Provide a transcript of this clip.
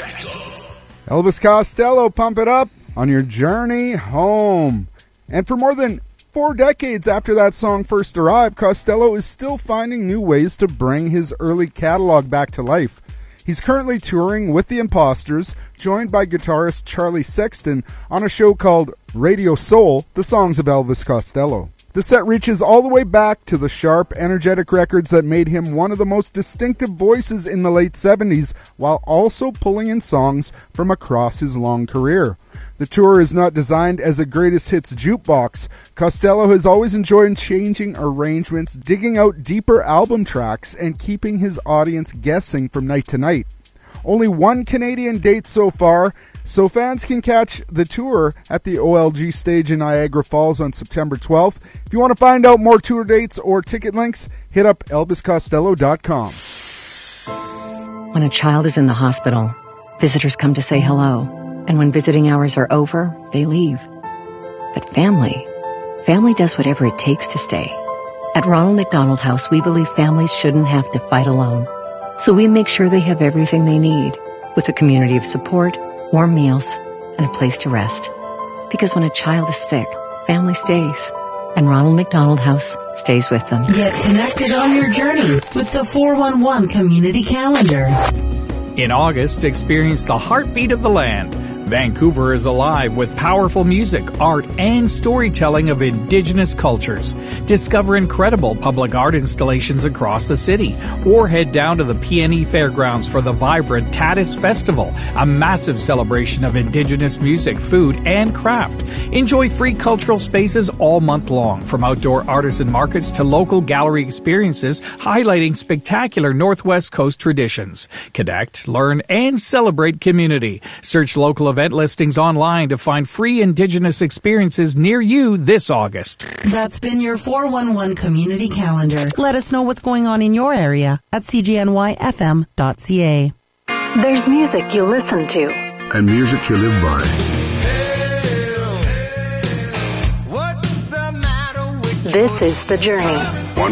Elvis Costello, Pump It Up on your journey home. And for more than 4 decades after that song first arrived, Costello is still finding new ways to bring his early catalog back to life. He's currently touring with the Imposters, joined by guitarist Charlie Sexton on a show called Radio Soul, The Songs of Elvis Costello. The set reaches all the way back to the sharp, energetic records that made him one of the most distinctive voices in the late 70s, while also pulling in songs from across his long career. The tour is not designed as a greatest hits jukebox. Costello has always enjoyed changing arrangements, digging out deeper album tracks, and keeping his audience guessing from night to night. Only one Canadian date so far, so fans can catch the tour at the OLG stage in Niagara Falls on September 12th. If you want to find out more tour dates or ticket links, hit up elviscostello.com. When a child is in the hospital, visitors come to say hello. And when visiting hours are over, they leave. But family does whatever it takes to stay. At Ronald McDonald House, we believe families shouldn't have to fight alone. So we make sure they have everything they need, with a community of support, warm meals, and a place to rest. Because when a child is sick, family stays. And Ronald McDonald House stays with them. Get connected on your journey with the 411 Community Calendar. In August, experience the heartbeat of the land. Vancouver is alive with powerful music, art, and storytelling of Indigenous cultures. Discover incredible public art installations across the city, or head down to the PNE Fairgrounds for the vibrant Tatis Festival, a massive celebration of Indigenous music, food, and craft. Enjoy free cultural spaces all month long, from outdoor artisan markets to local gallery experiences highlighting spectacular Northwest Coast traditions. Connect, learn, and celebrate community. Search local event listings online to find free Indigenous experiences near you this August. That's been your 411 Community Calendar. Let us know what's going on in your area at cgnyfm.ca. There's music you listen to. And music you live by. This is The Journey.